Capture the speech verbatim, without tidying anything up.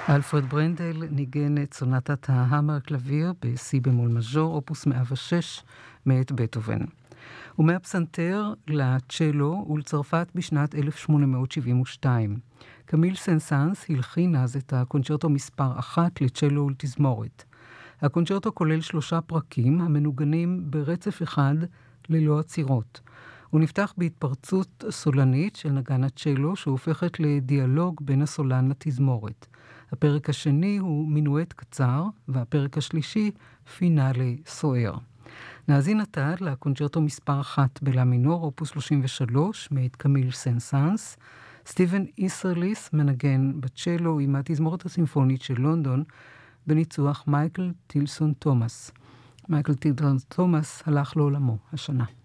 אלפרד ברנדל ניגן את סונטת ההמר קלביר בסי במול מז'ור, אופוס מאה ושש מאת בטהובן. ומהפסנתר לצ'לו ולצרפת בשנת אלף שמונה מאות שבעים ושתיים. קמיל סן-סאנס הלחין אז את הקונצ'רטו מספר אחת לצ'לו ולתזמורת. הקונצ'רטו כולל שלושה פרקים המנוגנים ברצף אחד ללא עצירות. הוא נפתח בהתפרצות סולנית של נגן הצ'לו שהופכת לדיאלוג בין הסולן לתזמורת. הפרק השני הוא מינואט קצר, והפרק השלישי פינאלה סוער. נאזין עתה לקונצ'רטו מספר אחת בלה מינור, אופוס שלושים ושלוש, מאת קמיל סן-סאנס. סטיבן איסרליס מנגן בצ'לו עם התזמורת הסימפונית של לונדון, בניצוח מייקל טילסון תומאס. מייקל טילסון תומאס הלך לעולמו השנה.